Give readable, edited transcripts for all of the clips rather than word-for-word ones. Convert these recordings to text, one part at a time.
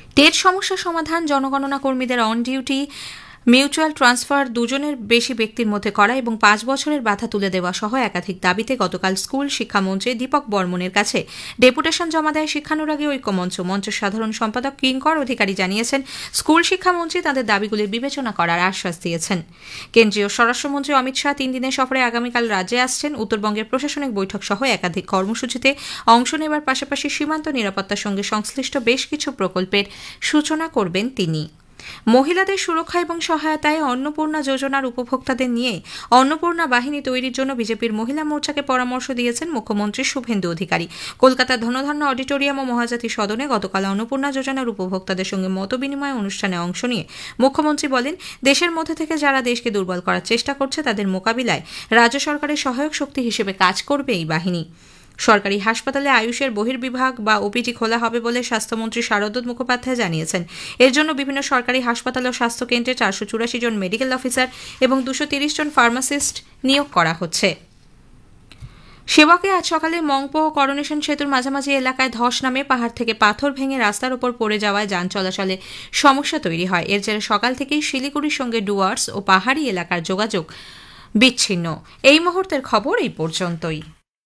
TET সমস্যা সমাধান, জনগণনা কর্মীদের অন ডিউটি মিউচুয়াল ট্রান্সফার দুজনের বেশি ব্যক্তির মধ্যে করা এবং 5 বছরের বাধা তুলে দেওয়া সহ একাধিক দাবিতে গতকাল স্কুল শিক্ষামন্ত্রী দীপক বর্মনের কাছে ডেপুটেশন জমা দেয় শিক্ষানুরাগী ঐক্যমঞ্চ। মঞ্চের সাধারণ সম্পাদক কিঙ্কর অধিকারী জানিয়েছেন, স্কুল শিক্ষামন্ত্রী তাদের দাবিগুলির বিবেচনা করার আশ্বাস দিয়েছেন। কেন্দ্রীয় স্বরাষ্ট্রমন্ত্রী অমিত শাহ 3 দিনের সফরে আগামীকাল রাজ্যে আসছেন। উত্তরবঙ্গের প্রশাসনিক বৈঠক সহ একাধিক কর্মসূচিতে অংশ নেবার পাশাপাশি সীমান্ত নিরাপত্তার সঙ্গে সংশ্লিষ্ট বেশ কিছু প্রকল্পের সূচনা করবেন তিনি। মহিলাদের সুরক্ষা এবং সহায়তায় অন্নপূর্ণা যোজনার উপভোক্তাদের নিয়ে অন্নপূর্ণা বাহিনী তৈরির জন্য বিজেপির মহিলা মোর্চাকে পরামর্শ দিয়েছেন মুখ্যমন্ত্রী শুভেন্দু অধিকারী। কলকাতার ধনধান্য অডিটোরিয়াম ও মহাজাতি সদনে গতকাল অন্নপূর্ণা যোজনার উপভোক্তাদের সঙ্গে মতবিনিময় অনুষ্ঠানে অংশ নিয়ে মুখ্যমন্ত্রী বলেন, দেশের মধ্যে থেকে যারা দেশকে দুর্বল করার চেষ্টা করছে তাদের মোকাবিলায় রাজ্য সরকারের সহায়ক শক্তি হিসেবে কাজ করবে এই বাহিনী। সরকারি হাসপাতালে আয়ুষের বহির্বিভাগ বা ওপিডি খোলা হবে বলে স্বাস্থ্যমন্ত্রী শারদত্ত মুখোপাধ্যায় জানিয়েছেন। এর জন্য বিভিন্ন সরকারি হাসপাতাল ও স্বাস্থ্যকেন্দ্রে 484 জন মেডিকেল অফিসার এবং 230 জন ফার্মাসিস্ট নিয়োগ করা হচ্ছে। সেবকে আজ সকালে মংপো ও করোনেশন সেতুর মাঝামাঝি এলাকায় ধস নামে পাহাড় থেকে পাথর ভেঙে রাস্তার উপর পড়ে যাওয়ায় যান চলাচলে সমস্যা তৈরি হয়। এর জেরে সকাল থেকেই শিলিগুড়ির সঙ্গে ডুয়ার্স ও পাহাড়ি এলাকার যোগাযোগ বিচ্ছিন্ন। এই মুহূর্তের খবর এই পর্যন্তই।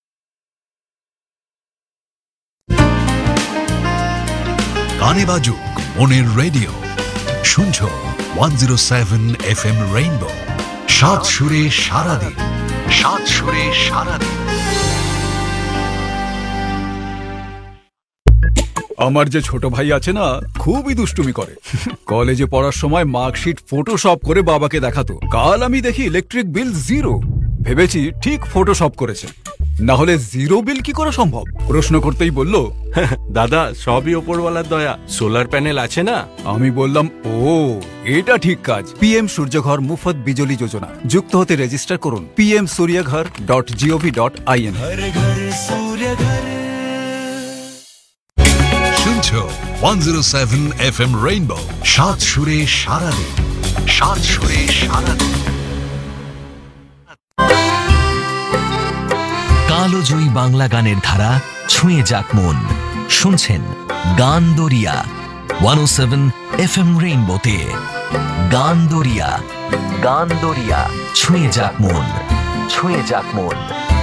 গানে বাজুক মনের রেডিও, শুনছো 107 FM রেইনবো। সাত সুরে সারাদিন, সাত সুরে সারাদিন। আমার যে ছোট ভাই আছে না, খুবই দুষ্টুমি করে। কলেজে পড়ার সময় মার্কশিট ফটোশপ করে বাবাকে দেখাতো। কাল আমি দেখি ইলেকট্রিক বিল 0। ভেবেছি ঠিক ফটোশপ করেছে, না হলে 0 বিল কি করে সম্ভব? প্রশ্ন করতেই বলল, দাদা সবই ওপরওয়ালার দয়া, সোলার প্যানেল আছে না। আমি বললাম, ও এটা ঠিক কাজ। পিএম সূর্যঘর মুফত বিজলি যোজনা যুক্ত হতে রেজিস্টার করুন pmsuryaghar.gov.in। শুনছো 107 FM রেইনবো। সাত সুরে সারাদিন, সাত সুরে সারাদিন। কালোজয়ী বাংলা গানের ধারা ছুঁয়ে যাক মন। শুনছেন গান দরিয়া 107 FM রেইনবোতে। গান দরিয়া, গান দরিয়া, ছুঁয়ে যাক মন, ছুঁয়ে যাক মন।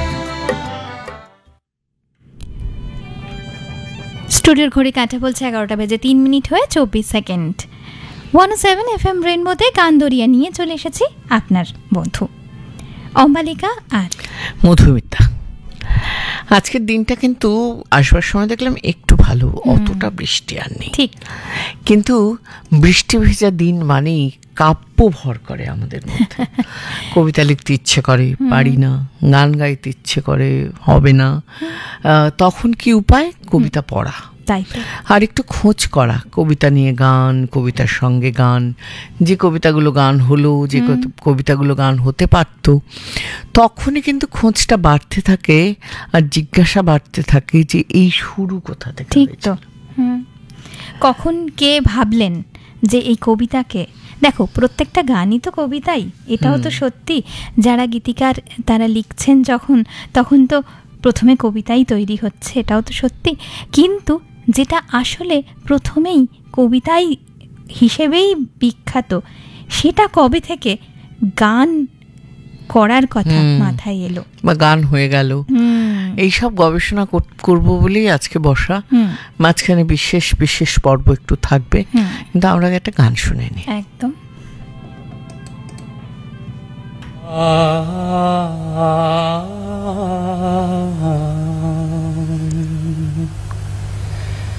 স্টুডিওর ঘড়ি কাঁটা বলছে 11টা বেজে 3 মিনিট হয়ে 24 সেকেন্ড। 107 FM রেইনবোতে গান দরিয়া নিয়ে চলে এসেছি আপনার বন্ধু অম্বালিকা আর মধুমিতা। আজকের দিনটা কিন্তু আসবার সময় দেখলাম একটু ভালো, অতটা বৃষ্টি আর নেই। ঠিক, কিন্তু বৃষ্টি ভেজা দিন মানেই কাব্য ভর করে আমাদের মধ্যে। কবিতা লিখতে ইচ্ছে করে, পারি না। গান গাইতে ইচ্ছে করে, হবে না। তখন কি উপায়? কবিতা পড়া, আর একটু খোঁজ করা কবিতা নিয়ে, গান, কবিতার সঙ্গে গান, যে কবিতাগুলো গান হলো, যে কবিতাগুলো গান হতে পারত, তখনই কিন্তু খোঁজটা বাড়তে থাকে আর জিজ্ঞাসা বাড়তে থাকে যে এই শুরু কোথা থেকে। ঠিক তো, কখন কে ভাবলেন যে এই কবিতাকে, দেখো প্রত্যেকটা গানই তো কবিতাই, এটাও তো সত্যি। যারা গীতিকার তারা লিখছেন যখন, তখন তো প্রথমে কবিতাই তৈরি হচ্ছে, এটাও তো সত্যি। কিন্তু যেটা আসলে প্রথমেই কবিতাই হিসেবেই বিখ্যাত, সেটা কবে থেকে গান করার কথা মাথায় এলো বা গান হয়ে গেল, এইসব গবেষণা করব বলেই আজকে বসা। মাঝখানে বিশেষ বিশেষ পর্ব একটু থাকবে, কিন্তু আমরা একটা গান শুনে নিই। একদম।